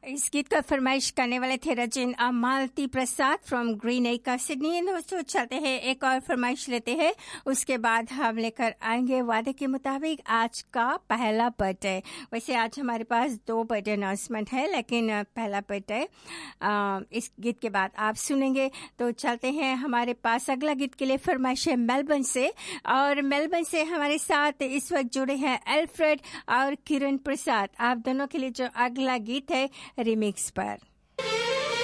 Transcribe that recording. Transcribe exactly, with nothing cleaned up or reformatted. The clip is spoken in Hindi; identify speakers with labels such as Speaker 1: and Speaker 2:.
Speaker 1: इस गीत का फरमाइश करने वाले थे रजन मालती प्रसाद फ्रॉम ग्रीन एका सिडनी। दोस्तों चलते हैं, एक और फरमाइश लेते हैं, उसके बाद हम लेकर आएंगे वादे के मुताबिक आज का पहला बर्थडे। वैसे आज हमारे पास दो बर्थडे अनाउंसमेंट है, लेकिन पहला बर्थडे इस गीत के बाद आप सुनेंगे। तो चलते हैं, हमारे पास अगला गीत के लिए फरमाइश है मेलबर्न से, और मेलबर्न से हमारे साथ इस वक्त जुड़े हैं एल्फ्रेड और किरण प्रसाद। आप दोनों के लिए जो अगला गीत है रिमिक्स पर।